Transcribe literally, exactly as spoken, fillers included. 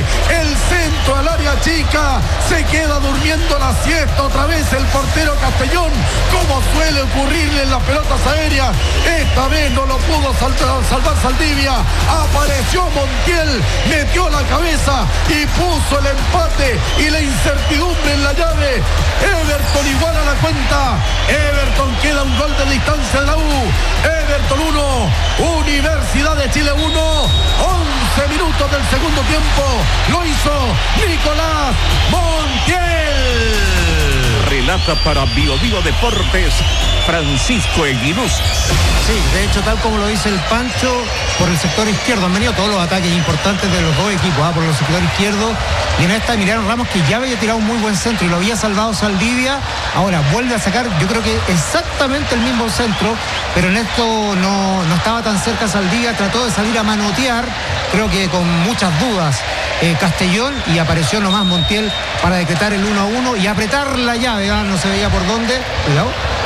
el centro al área chica, se queda durmiendo la siesta otra vez el portero Castellón, como suele ocurrirle en las pelotas aéreas. Esta vez no lo pudo saltar, salvar Saldivia, apareció Montiel, metió la cabeza y puso el empate y la incertidumbre en la llave. Everton iguala la cuenta, Everton queda un gol de distancia de la U. Everton uno, Universidad de Chile uno, once minutos del segundo tiempo, lo hizo Nicolás Montiel. Relata para Bio Bio Deportes Francisco Eguinuz. Sí, de hecho, tal como lo dice el Pancho, por el sector izquierdo han venido todos los ataques importantes de los dos equipos, ¿ah? Por el sector izquierdo, y en esta Emiliano Ramos, que ya había tirado un muy buen centro y lo había salvado Saldivia, ahora vuelve a sacar, yo creo que exactamente el mismo centro, pero en esto no, no estaba tan cerca Saldivia, trató de salir a manotear, creo que con muchas dudas, eh, Castellón, y apareció nomás Montiel para decretar el uno a uno y apretar la llave, ¿ah? No se veía por dónde, cuidado.